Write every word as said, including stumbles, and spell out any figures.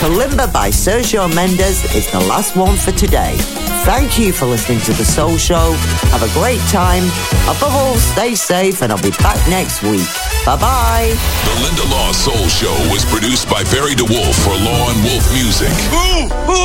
Kalimba by Sergio Mendes is the last one for today. Thank you for listening to The Soul Show. Have a great time. Above all, stay safe, and I'll be back next week. Bye-bye. The Linda Law Soul Show was produced by Barry DeWolf for Law and Wolf Music. Ooh, ooh.